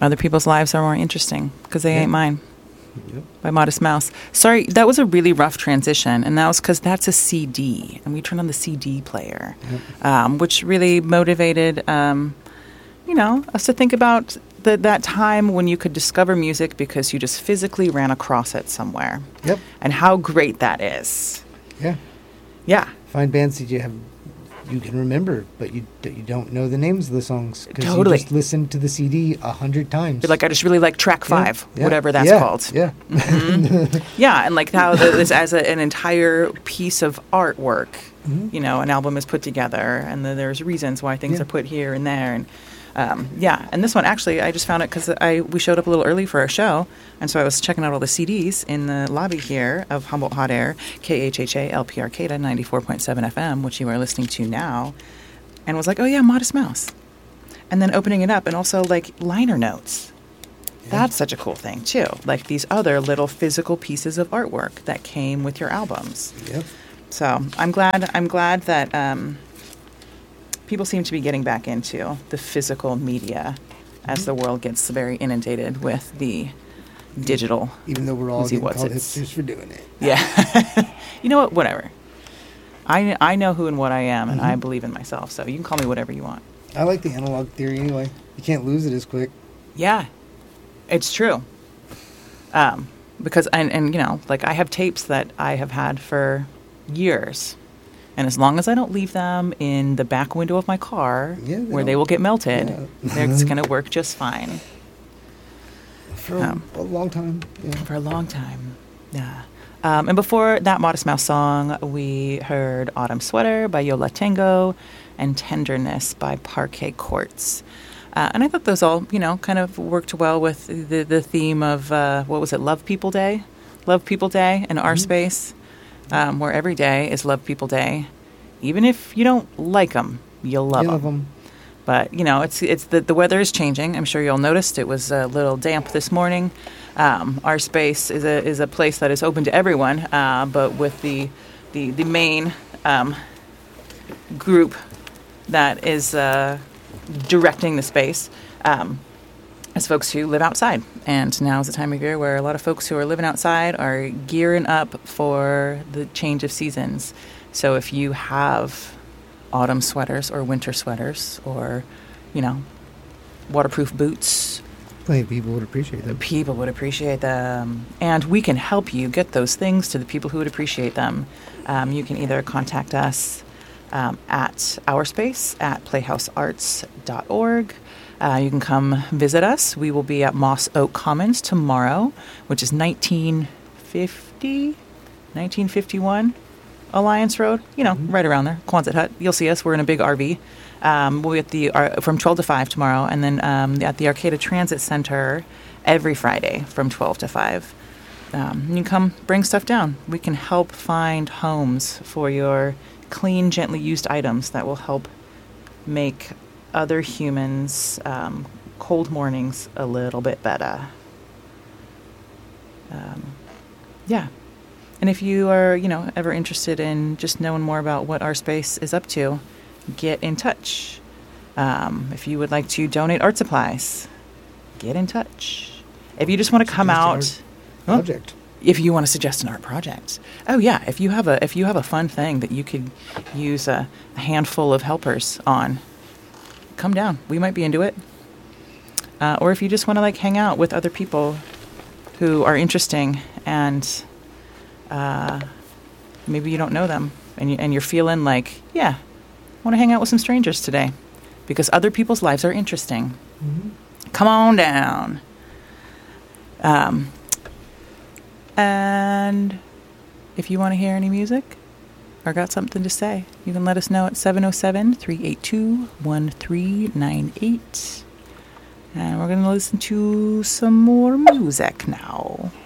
Other people's lives are more interesting because they ain't mine. Yep. By Modest Mouse. Sorry, that was a really rough transition, and that was because that's a CD, and we turned on the CD player, which really motivated, us to think about that time when you could discover music because you just physically ran across it somewhere. Yep. And how great that is. Yeah. Yeah. Find bands that you can remember, but you don't know the names of the songs because Totally. you just listened to the CD 100 times. Be like, I just really like track 5, Yeah. whatever that's Yeah. called. Yeah. Yeah, and like how this as an entire piece of artwork, an album is put together, and then there's reasons why things are put here and there, and and this one actually I just found it because we showed up a little early for our show, and so I was checking out all the CDs in the lobby here of Humboldt Hot Air, KHHA LP Arcata 94.7 FM, which you are listening to now, and was like, oh yeah, Modest Mouse, and then opening it up and also like liner notes. That's such a cool thing too. Like these other little physical pieces of artwork that came with your albums. Yep. So I'm glad that people seem to be getting back into the physical media as the world gets very inundated with the digital. Even though we're all getting called what's-its. hipsters for doing it. Yeah. You know what? Whatever. I know who and what I am, and I believe in myself. So you can call me whatever you want. I like the analog theory anyway. You can't lose it as quick. Yeah, it's true. Because like I have tapes that I have had for years. And as long as I don't leave them in the back window of my car where they will get melted, they're just going to work just fine. For a long time. Yeah. For a long time, yeah. And before that Modest Mouse song, we heard Autumn Sweater by Yola Tango and Tenderness by Parquet Courts. And I thought those all, kind of worked well with the theme of, Love People Day? Love People Day and our space. Where every day is Love People Day. Even if you don't like them, you'll love them. But, it's the weather is changing. I'm sure you all noticed it was a little damp this morning. Our space is a place that is open to everyone, but with the main group that is directing the space as folks who live outside. And now is the time of year where a lot of folks who are living outside are gearing up for the change of seasons. So if you have autumn sweaters or winter sweaters or, waterproof boots, Plenty of people would appreciate them. People would appreciate them. And we can help you get those things to the people who would appreciate them. You can either contact us at our space at playhousearts.org. You can come visit us. We will be at Moss Oak Commons tomorrow, which is 1951 Alliance Road, right around there, Quonset Hut. You'll see us. We're in a big RV. We'll be at from 12 to 5 tomorrow, and then at the Arcata Transit Center every Friday from 12 to 5. You can come bring stuff down. We can help find homes for your clean, gently used items that will help make other humans' cold mornings a little bit better. Yeah. And if you are, ever interested in just knowing more about what our space is up to, get in touch. If you would like to donate art supplies, get in touch. If you just want to come out, project. If you want to suggest an art project, oh yeah, if you have a fun thing that you could use a handful of helpers on, come down. We might be into it. Or if you just want to hang out with other people who are interesting and maybe you don't know them and you're feeling like, yeah, I want to hang out with some strangers today because other people's lives are interesting. Mm-hmm. Come on down. And if you want to hear any music or got something to say, you can let us know at 707-382-1398. And we're going to listen to some more music now.